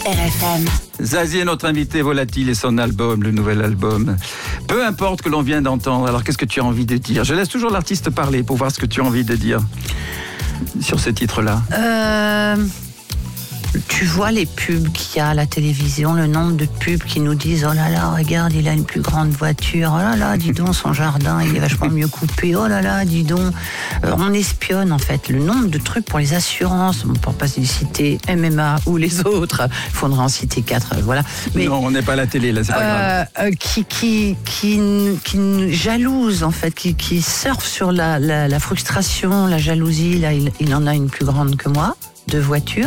RFM. Zazie est notre invité volatile et son album, le nouvel album. Peu importe que l'on vient d'entendre, alors qu'est-ce que tu as envie de dire ? Je laisse toujours l'artiste parler pour voir ce que tu as envie de dire sur ce titre-là. Tu vois les pubs qu'il y a à la télévision, le nombre de pubs qui nous disent « Oh là là, regarde, il a une plus grande voiture. Oh là là, dis donc, son jardin, il est vachement mieux coupé. Oh là là, dis donc. » On espionne, en fait. Le nombre de trucs pour les assurances, on ne peut pas citer MMA ou les autres. Il faudrait en citer 4, voilà. Mais, non, on n'est pas à la télé, là, c'est pas grave. Qui jalouse, en fait, qui surfe sur la frustration, la jalousie. Là, il en a une plus grande que moi, de voiture.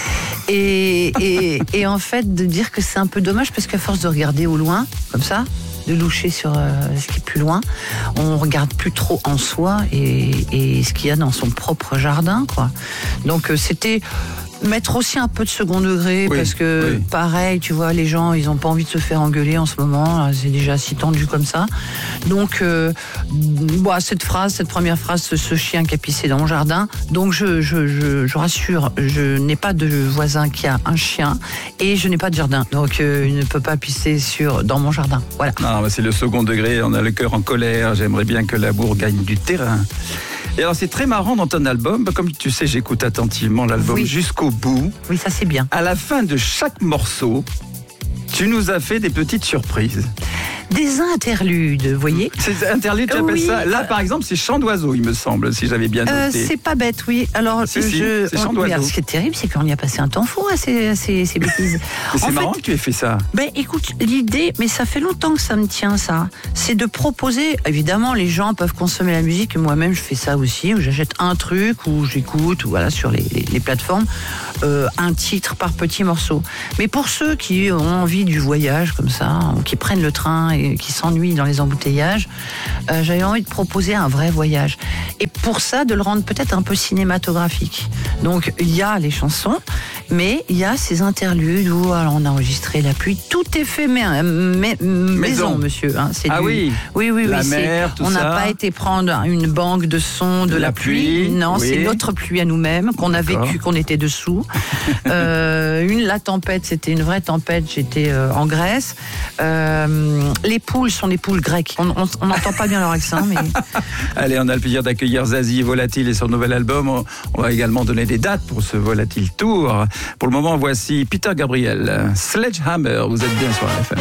Et en fait, de dire que c'est un peu dommage parce qu'à force de regarder au loin, comme ça, de loucher sur ce qui est plus loin, on regarde plus trop en soi et ce qu'il y a dans son propre jardin, quoi. Donc c'était mettre aussi un peu de second degré, oui, parce que pareil, tu vois, les gens, ils ont pas envie de se faire engueuler en ce moment, c'est déjà si tendu comme ça. Donc cette première phrase, ce chien qui a pissé dans mon jardin, donc je rassure, je n'ai pas de voisin qui a un chien et je n'ai pas de jardin, donc il ne peut pas pisser dans mon jardin, voilà. Non, c'est le second degré, on a le cœur en colère, j'aimerais bien que l'amour gagne du terrain. Et alors c'est très marrant dans ton album, comme tu sais, j'écoute attentivement l'album jusqu'au bout. Oui, ça c'est bien. À la fin de chaque morceau, tu nous as fait des petites surprises. Des interludes, vous voyez. Ces interludes, tu appelles ça. Là, par exemple, c'est chant d'oiseau, il me semble, si j'avais bien noté. C'est pas bête, oui. Alors, c'est chant d'oiseau. Ce qui est terrible, c'est qu'on y a passé un temps fou à ces bêtises. C'est marrant que tu aies fait ça. Ben, écoute, l'idée, mais ça fait longtemps que ça me tient, ça. C'est de proposer. Évidemment, les gens peuvent consommer la musique. Moi-même, je fais ça aussi, où j'achète un truc, où j'écoute, ou voilà, sur les plateformes, un titre par petit morceau. Mais pour ceux qui ont envie du voyage comme ça, ou qui prennent le train et qui s'ennuient dans les embouteillages, j'avais envie de proposer un vrai voyage. Et pour ça, de le rendre peut-être un peu cinématographique. Donc, il y a les chansons, mais il y a ces interludes où alors, on a enregistré la pluie. Tout est fait maison, monsieur. Hein. Oui. La mer, tout ça. On n'a pas été prendre une banque de sons de la pluie. Non, c'est notre pluie à nous-mêmes, qu'on a vécu, qu'on était dessous. La tempête, c'était une vraie tempête. J'étais en Grèce. Les poules sont des poules grecques. On n'entend pas bien leur accent, mais... Allez, on a le plaisir d'accueillir Zazie Volatile et son nouvel album. On va également donner des dates pour ce Volatile Tour. Pour le moment, voici Peter Gabriel, Sledgehammer. Vous êtes bien sur RFM.